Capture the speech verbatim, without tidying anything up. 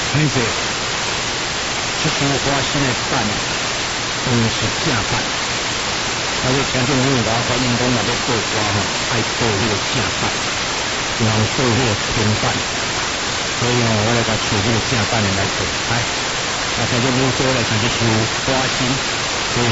歹势，这支花心的蛋，嗯是正版。啊，你听众朋友甲我反映讲，若要报花吼，爱报迄个正版，然后报迄个平版。所以吼，我来甲找迄个正版的来报。来，啊，听众朋友做来开始收花心。